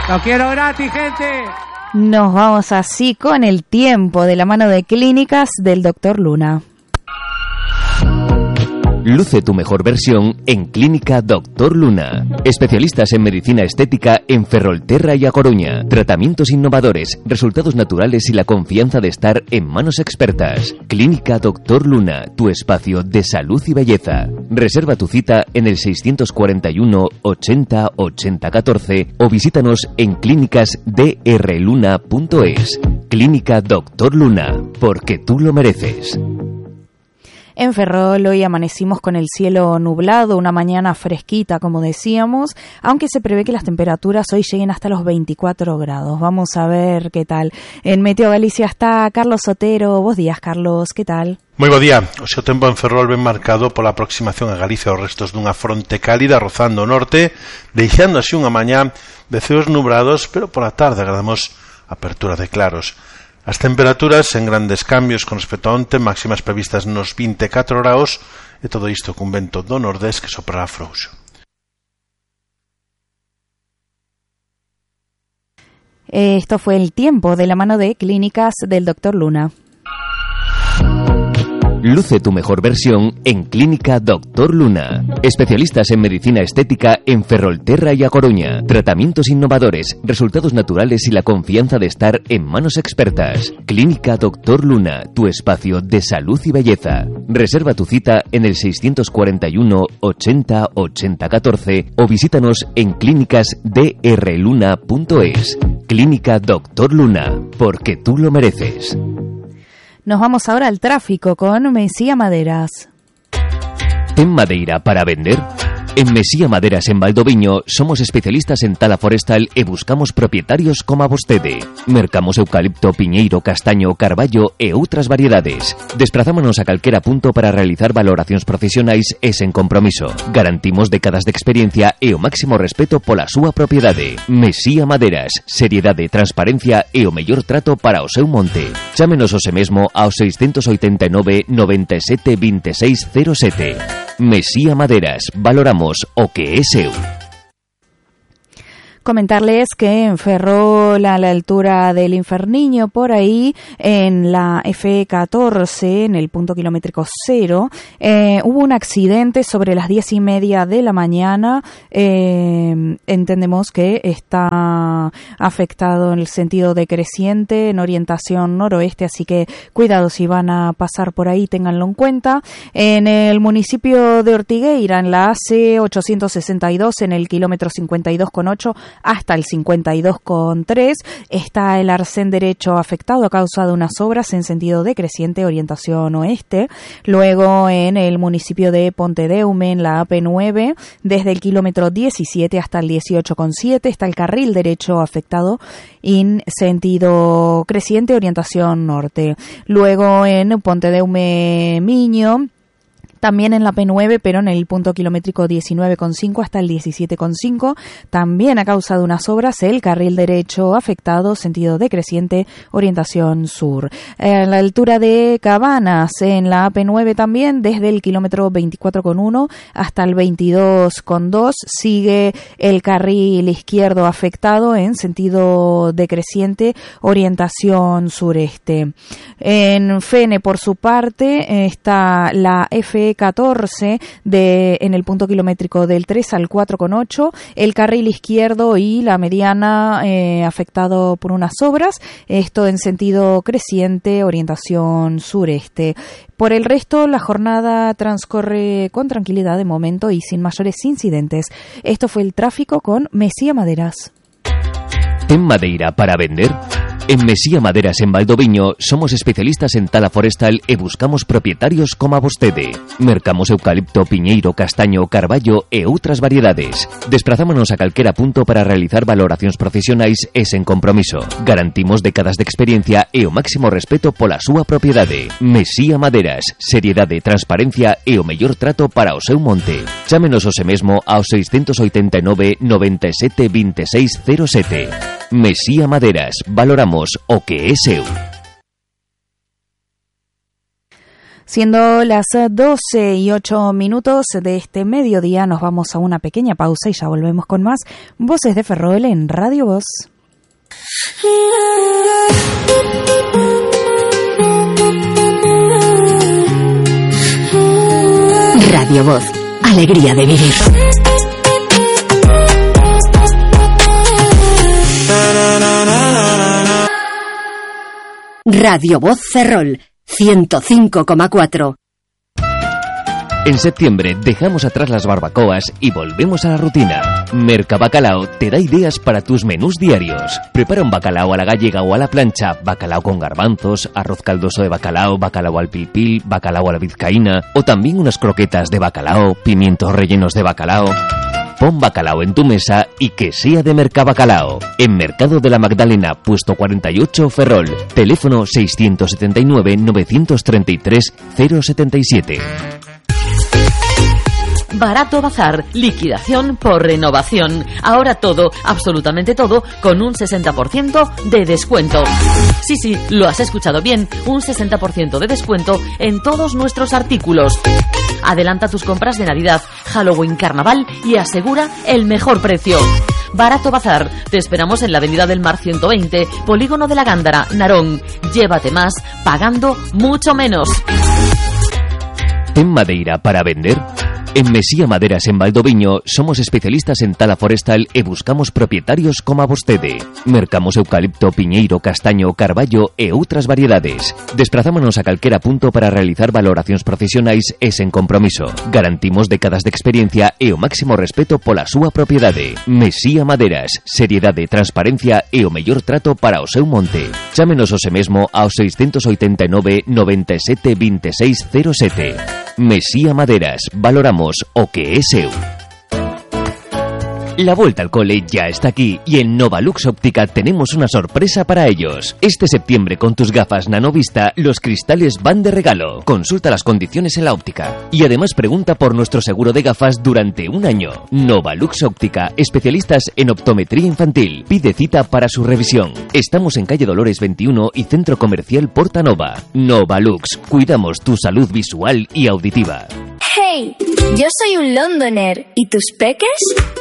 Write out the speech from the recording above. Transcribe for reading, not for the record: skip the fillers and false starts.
Lo quiero gratis, gente. Nos vamos así con el tiempo de la mano de Clínicas del Dr. Luna. Luce tu mejor versión en Clínica Dr. Luna. Especialistas en medicina estética en Ferrolterra y A Coruña. Tratamientos innovadores, resultados naturales y la confianza de estar en manos expertas. Clínica Dr. Luna, tu espacio de salud y belleza. Reserva tu cita en el 641 80 80 14 o visítanos en clínicasdrluna.es. Clínica Dr. Luna, porque tú lo mereces. En Ferrol hoy amanecimos con el cielo nublado, una mañana fresquita, como decíamos, aunque se prevé que las temperaturas hoy lleguen hasta los 24 grados. Vamos a ver qué tal. En Meteo Galicia está Carlos Sotero. Bos días, Carlos, ¿qué tal? Moi bo día. O seu tempo en Ferrol ben marcado pola aproximación a Galicia aos restos dunha fronte cálida rozando o norte, deixando así unha mañá de ceos nubrados, pero pola tarde agradamos apertura de claros. As temperaturas en grandes cambios con respecto a onte, máximas previstas nos 24 graus, e todo isto cun vento do nordés que soprará frouxo. Esto fue el tiempo de la mano de Clínicas del Dr. Luna. Luce tu mejor versión en Clínica Dr. Luna. Especialistas en medicina estética en Ferrolterra y A Coruña. Tratamientos innovadores, resultados naturales y la confianza de estar en manos expertas. Clínica Dr. Luna, tu espacio de salud y belleza. Reserva tu cita en el 641 80 80 14 o visítanos en clínicasdrluna.es. Clínica Dr. Luna, porque tú lo mereces. Nos vamos ahora al tráfico con Mesía Maderas. ¿En madeira para vender? En Mesía Maderas en Valdoviño somos especialistas en tala forestal e buscamos propietarios como a vostede. Mercamos eucalipto, piñeiro, castaño, carballo e outras variedades. Desprazámonos a calquera punto para realizar valoracións profesionais e sen compromiso. Garantimos décadas de experiencia e o máximo respeto pola súa propiedade. Mesía Maderas, seriedade, transparencia e o mellor trato para o seu monte. Chámenos hoxe mesmo ao 689 97 26 07. Mesía Maderas, valoramos o que é seu. Comentarles que en Ferrol, a la altura del Inferniño, por ahí, en la F14, en el punto kilométrico 0, hubo un accidente sobre las 10:30 de la mañana. Entendemos que está afectado en el sentido decreciente, en orientación noroeste, así que cuidado si van a pasar por ahí, ténganlo en cuenta. En el municipio de Ortigueira, en la AC 862, en el kilómetro 52,8, hasta el 52,3 está el arcén derecho afectado a causa de unas obras en sentido decreciente, orientación oeste. Luego en el municipio de Pontedeume, en la AP9, desde el kilómetro 17 hasta el 18,7 está el carril derecho afectado en sentido creciente, orientación norte. Luego en Pontedeume Miño, también en la P9, pero en el punto kilométrico 19,5 hasta el 17,5, también a causa de unas obras, el carril derecho afectado, sentido decreciente, orientación sur. A la altura de Cabanas, en la AP9 también, desde el kilómetro 24,1 hasta el 22,2, sigue el carril izquierdo afectado en sentido decreciente, orientación sureste. En Fene, por su parte, está la F14 en el punto kilométrico del 3 al 4,8, el carril izquierdo y la mediana afectado por unas obras, esto en sentido creciente, orientación sureste. Por el resto, la jornada transcurre con tranquilidad de momento y sin mayores incidentes. Esto fue el tráfico con Mesía Maderas. ¿En madeira para vender? En Mesía Maderas en Valdoviño somos especialistas en tala forestal e buscamos propietarios como a vostede. Mercamos eucalipto, piñeiro, castaño, carballo e outras variedades. Desprazámonos a calquera punto para realizar valoracións profesionais e sen compromiso. Garantimos décadas de experiencia e o máximo respeto pola súa propiedade. Mesía Maderas, seriedade, transparencia e o mellor trato para o seu monte. Chámenos hoxe mesmo ao 689 97 26 07. Mesía Maderas, valoramos o que é seu. Siendo las 12:08 de este mediodía, nos vamos a una pequeña pausa y ya volvemos con más Voces de Ferrol en Radio Voz. Radio Voz, alegría de vivir. Radio Voz Ferrol 105,4. En septiembre dejamos atrás las barbacoas y volvemos a la rutina. Mercabacalao te da ideas para tus menús diarios. Prepara un bacalao a la gallega o a la plancha, bacalao con garbanzos, arroz caldoso de bacalao, bacalao al pilpil, bacalao a la vizcaína o también unas croquetas de bacalao, pimientos rellenos de bacalao. Pon bacalao en tu mesa y que sea de Mercabacalao. En Mercado de la Magdalena, puesto 48, Ferrol. Teléfono 679-933-077. Barato Bazar, liquidación por renovación. Ahora todo, absolutamente todo, con un 60% de descuento. Sí, lo has escuchado bien, un 60% de descuento en todos nuestros artículos. Adelanta tus compras de Navidad, Halloween, Carnaval y asegura el mejor precio. Barato Bazar, te esperamos en la Avenida del Mar 120, Polígono de la Gándara, Narón. Llévate más, pagando mucho menos. ¿En madeira para vender? En Mesía Maderas en Valdoviño somos especialistas en tala forestal e buscamos propietarios como a vostede. Mercamos eucalipto, piñeiro, castaño, carballo e outras variedades. Desprazámonos a calquera punto para realizar valoracións profesionais e sen compromiso. Garantimos décadas de experiencia e o máximo respeto pola súa propiedade. Mesía Maderas, seriedade, transparencia e o mellor trato para o seu monte. Chámenos hoxe mesmo ao 689 97 26 07. Mesía Maderas, valoramos o que é seu. La vuelta al cole ya está aquí y en Novalux Óptica tenemos una sorpresa para ellos. Este septiembre con tus gafas Nanovista los cristales van de regalo. Consulta las condiciones en la óptica y además pregunta por nuestro seguro de gafas durante un año. Novalux Óptica, especialistas en optometría infantil. Pide cita para su revisión. Estamos en calle Dolores 21 y Centro Comercial Portanova. Novalux, cuidamos tu salud visual y auditiva. Hey, yo soy un Londoner. ¿Y tus peques?